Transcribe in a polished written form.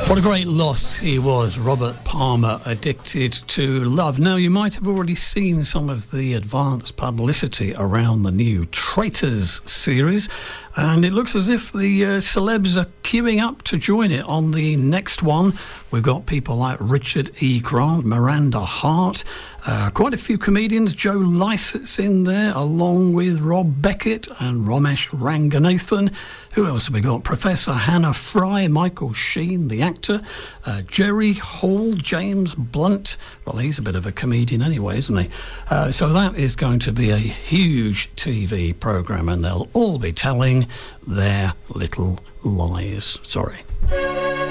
What a great loss he was, Robert Palmer, Addicted to Love. Now, you might have already seen some of the advanced publicity around the new Traitors series, and it looks as if the celebs are queuing up to join it on the next one. We've got people like Richard E. Grant, Miranda Hart, quite a few comedians. Joe Lycett's in there, along with Rob Beckett and Ramesh Ranganathan. Who else have we got? Professor Hannah Fry, Michael Sheen, the actor, Jerry Hall, James Blunt. Well, he's a bit of a comedian anyway, isn't he? So that is going to be a huge TV programme, and they'll all be telling their little lies. Sorry.